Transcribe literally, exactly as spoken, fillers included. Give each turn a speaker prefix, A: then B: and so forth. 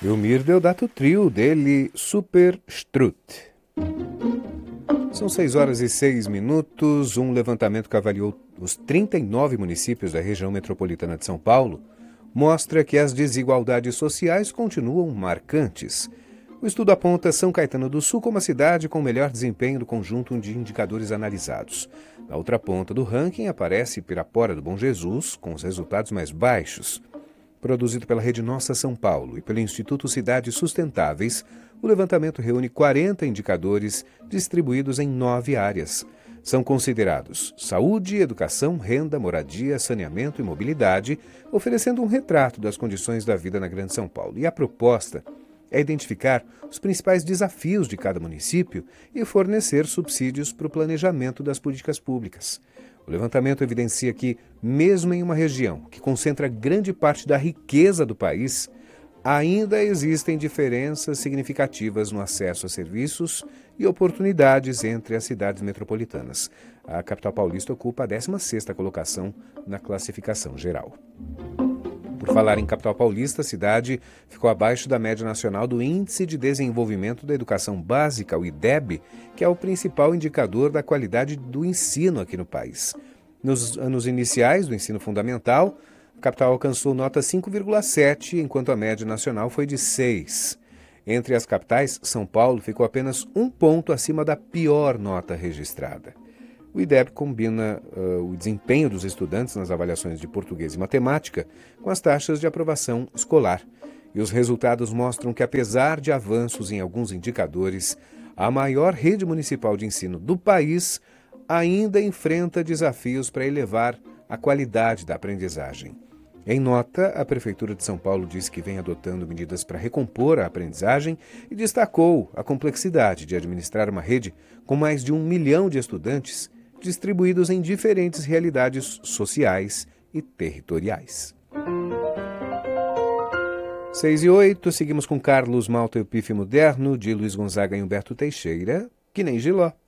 A: E o Mir Deodato Trio, dele Super Strut. São seis horas e seis minutos. Um levantamento que avaliou os trinta e nove municípios da região metropolitana de São Paulo mostra que as desigualdades sociais continuam marcantes. O estudo aponta São Caetano do Sul como a cidade com o melhor desempenho do conjunto de indicadores analisados. Na outra ponta do ranking aparece Pirapora do Bom Jesus, com os resultados mais baixos. Produzido pela Rede Nossa São Paulo e pelo Instituto Cidades Sustentáveis, o levantamento reúne quarenta indicadores distribuídos em nove áreas. São considerados saúde, educação, renda, moradia, saneamento e mobilidade, oferecendo um retrato das condições da vida na Grande São Paulo. E a proposta é identificar os principais desafios de cada município e fornecer subsídios para o planejamento das políticas públicas. O levantamento evidencia que, mesmo em uma região que concentra grande parte da riqueza do país, ainda existem diferenças significativas no acesso a serviços e oportunidades entre as cidades metropolitanas. A capital paulista ocupa a décima sexta colocação na classificação geral. Por falar em capital paulista, a cidade ficou abaixo da média nacional do Índice de Desenvolvimento da Educação Básica, o I D E B, que é o principal indicador da qualidade do ensino aqui no país. Nos anos iniciais do ensino fundamental, a capital alcançou nota cinco vírgula sete, enquanto a média nacional foi de seis. Entre as capitais, São Paulo ficou apenas um ponto acima da pior nota registrada. O I D E B combina uh, o desempenho dos estudantes nas avaliações de português e matemática com as taxas de aprovação escolar. E os resultados mostram que, apesar de avanços em alguns indicadores, a maior rede municipal de ensino do país ainda enfrenta desafios para elevar a qualidade da aprendizagem. Em nota, a Prefeitura de São Paulo disse que vem adotando medidas para recompor a aprendizagem e destacou a complexidade de administrar uma rede com mais de um milhão de estudantes distribuídos em diferentes realidades sociais e territoriais. seis e oito, seguimos com Carlos Malta e o Pife Moderno, de Luiz Gonzaga e Humberto Teixeira, que nem Giló.